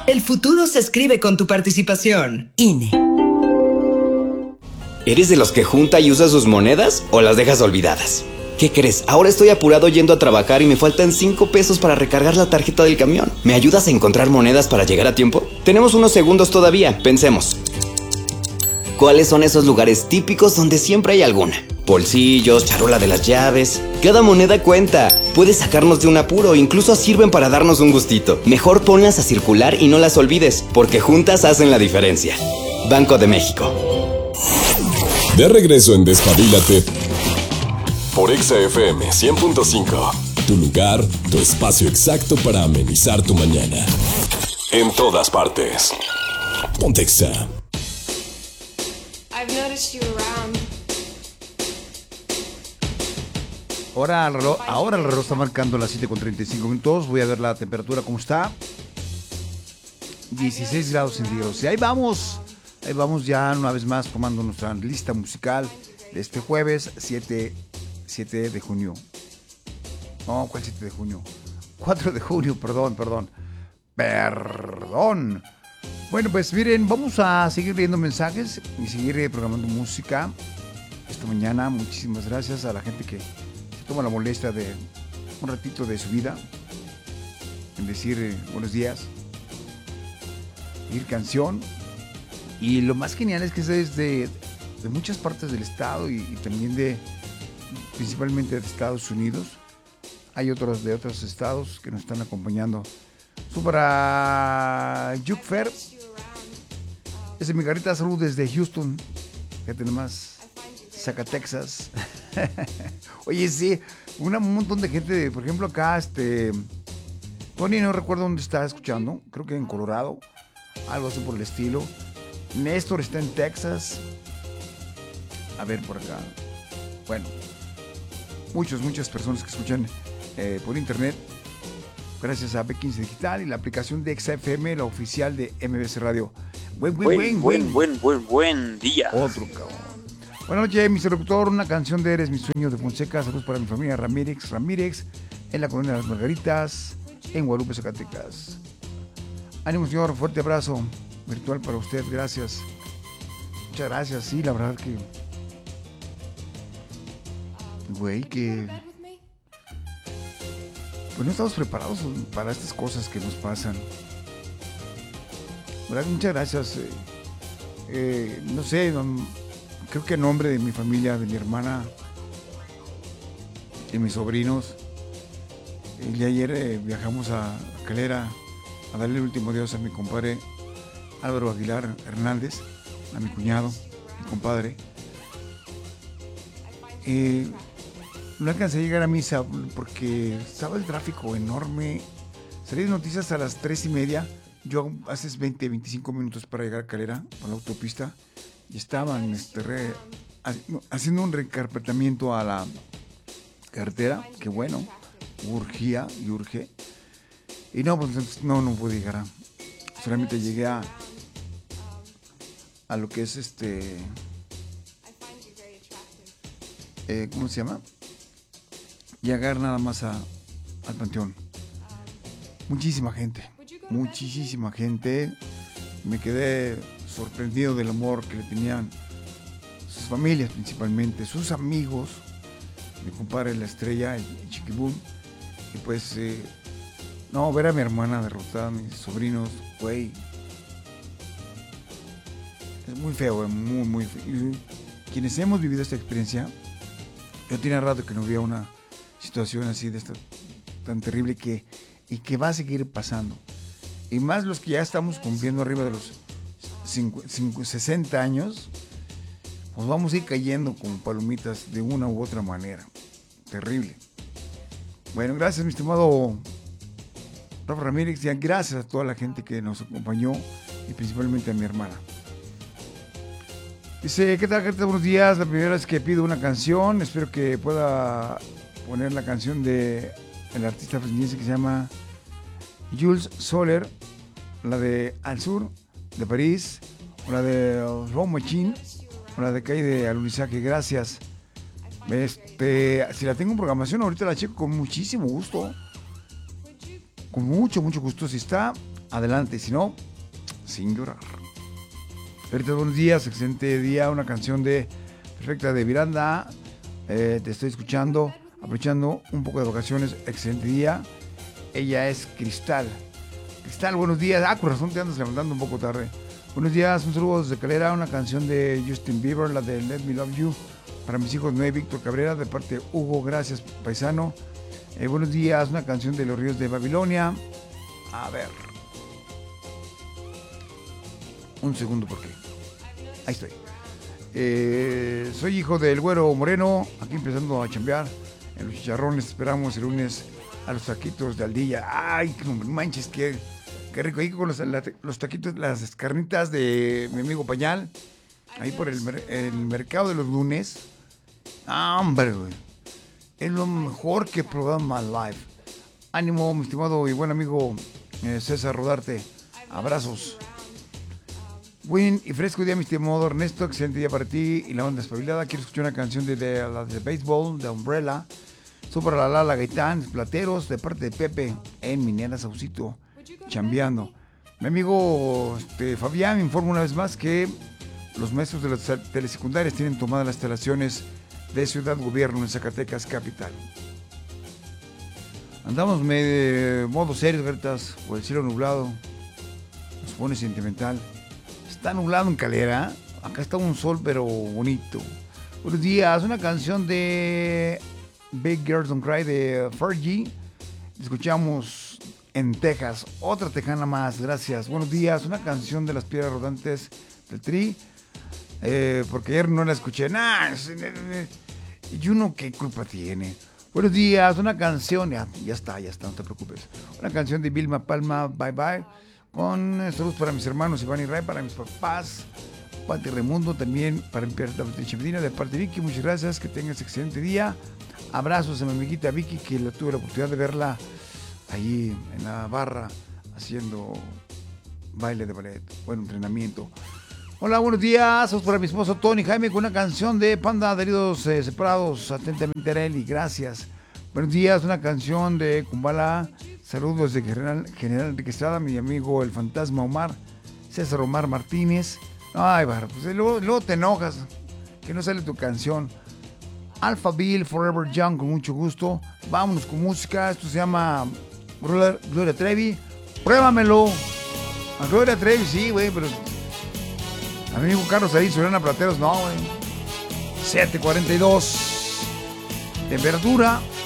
El futuro se escribe con tu participación. INE. ¿Eres de los que junta y usa sus monedas o las dejas olvidadas? ¿Qué crees? Ahora estoy apurado yendo a trabajar y me faltan 5 pesos para recargar la tarjeta del camión. ¿Me ayudas a encontrar monedas para llegar a tiempo? Tenemos unos segundos todavía, pensemos. ¿Cuáles son esos lugares típicos donde siempre hay alguna? Bolsillos, charola de las llaves. Cada moneda cuenta. Puede sacarnos de un apuro, incluso sirven para darnos un gustito. Mejor ponlas a circular y no las olvides, porque juntas hacen la diferencia. Banco de México. De regreso en Despabilate por Exa FM 100.5. Tu lugar, tu espacio exacto para amenizar tu mañana. En todas partes. Ponte Exa. I've noticed you around. Ahora el reloj está marcando las 7:35. Voy a ver la temperatura cómo está. 16 grados centígrados. Y ahí vamos ya una vez más formando nuestra lista musical de este jueves 7 de junio. No, ¿cuál 7 de junio? 4 de junio, perdón. Bueno, pues miren, vamos a seguir leyendo mensajes y seguir programando música esta mañana. Muchísimas gracias a la gente que se toma la molestia de un ratito de su vida en decir buenos días, ir canción. Y lo más genial es que es de muchas partes del estado y también principalmente de Estados Unidos. Hay otros de otros estados que nos están acompañando. Para Yukfer, es mi carita, salud desde Houston, que tenemos Zacatexas. Oye, sí, un montón de gente, por ejemplo acá, Tony, no recuerdo dónde está escuchando, creo que en Colorado, algo así por el estilo. Néstor está en Texas. A ver por acá. Bueno, muchas personas que escuchan por internet, gracias a B15 Digital y la aplicación de Exa FM, la oficial de MBC Radio. Buen día. Otro cabrón. Buenas noches, mi seductor. Una canción de Eres mi sueño de Fonseca. Saludos para mi familia Ramírez, en la colonia de las Margaritas, en Guadalupe, Zacatecas. Ánimo, señor. Fuerte abrazo virtual para usted. Gracias. Muchas gracias. Sí, la verdad que... pues no estamos preparados para estas cosas que nos pasan. ¿Verdad? Muchas gracias. No sé, creo que en nombre de mi familia, de mi hermana, de mis sobrinos, el día de ayer viajamos a Calera a darle el último adiós a mi compadre Álvaro Aguilar Hernández, a mi cuñado, mi compadre. No alcancé a llegar a misa porque estaba el tráfico enorme. Salí de noticias a las 3:30. Yo hace 25 minutos para llegar a Calera, por la autopista, y estaban haciendo un recarpetamiento a la carretera, que bueno, urgía y urge. Y no, pues no pude llegar. Solamente llegué a lo que es ¿cómo se llama? Llegar nada más al panteón. Muchísima gente. Me quedé sorprendido del amor que le tenían sus familias, principalmente sus amigos, mi compadre La Estrella, el Chiquibum. Y pues ver a mi hermana derrotada, a mis sobrinos, güey, es muy feo, muy feo. Y quienes hemos vivido esta experiencia, yo tenía rato que no había una situación así de esta tan terrible y que va a seguir pasando. Y más los que ya estamos cumpliendo arriba de los 60 años, pues vamos a ir cayendo como palomitas de una u otra manera. Terrible. Bueno, gracias, mi estimado Rafa Ramírez, y gracias a toda la gente que nos acompañó y principalmente a mi hermana. Dice, ¿qué tal, gente? Buenos días. La primera vez que pido una canción, espero que pueda poner la canción de el artista fresnense que se llama Jules Soler, la de Al Sur de París, o la de Row Machine, o la de Calle de Alunizaje. Gracias. Si la tengo en programación, ahorita la checo con muchísimo gusto. Con mucho gusto. Si está, adelante. Si no, sin llorar. Ahorita, buenos días, excelente día. Una canción de Perfecta de Miranda. Te estoy escuchando, aprovechando un poco de vacaciones. Excelente día. Ella es Cristal. Cristal, buenos días. Con razón te andas levantando un poco tarde. Buenos días, un saludo desde Calera. Una canción de Justin Bieber, la de Let Me Love You. Para mis hijos, Noé Víctor Cabrera, de parte de Hugo. Gracias, paisano. Buenos días, una canción de Los Ríos de Babilonia. A ver. Un segundo, porque ahí estoy. Soy hijo del Güero Moreno, aquí empezando a chambear en los chicharrones. Esperamos el lunes a los taquitos de Aldilla. Ay, no manches, qué rico. Ahí con los taquitos, las carnitas de mi amigo Pañal, ahí por el mercado de los lunes. Hombre, güey, es lo mejor que he probado en my life. Ánimo, mi estimado y buen amigo César Rodarte. Abrazos. Buen y fresco día, mi estimado Ernesto. Excelente día para ti y la onda espabilada. Quiero escuchar una canción de béisbol, de Umbrella. Super la Gaitán, Plateros, de parte de Pepe, en Minera Saucito, chambeando. Mi amigo Fabián me informa una vez más que los maestros de las telesecundarias tienen tomadas las instalaciones de Ciudad Gobierno en Zacatecas Capital. Andamos modo serios, Bertas, por el cielo nublado. Nos pone sentimental. Está nublado en Calera. Acá está un sol, pero bonito. Buenos días. Una canción de Big Girls Don't Cry de Fergie. Escuchamos en Texas. Otra tejana más. Gracias. Buenos días. Una canción de Las Piedras Rodantes del Tri. Porque ayer no la escuché. ¿Y uno qué culpa tiene? Buenos días. Una canción. Ya está. No te preocupes. Una canción de Vilma Palma. Bye Bye. Con saludos para mis hermanos Iván y Ray, para mis papás, Pati Raimundo, también para mi Patricia Medina, de parte de Vicky. Muchas gracias, que tengas excelente día. Abrazos a mi amiguita Vicky, que tuve la oportunidad de verla allí en la barra haciendo baile de ballet, buen entrenamiento. Hola, buenos días. Saludos para mi esposo Tony Jaime con una canción de Panda de Heridos Separados. Atentamente, Areli, gracias. Buenos días, una canción de Kumbala. Saludos de General Enrique Estrada, mi amigo el fantasma Omar, César Omar Martínez. Ay, barra, pues luego te enojas, que no sale tu canción. Alpha Bill, Forever Young, con mucho gusto. Vámonos con música. Esto se llama Gloria Trevi. Pruébamelo. A Gloria Trevi, sí, güey, pero a mi amigo Carlos ahí, Soriana Plateros, no, güey. 7:42. Temperatura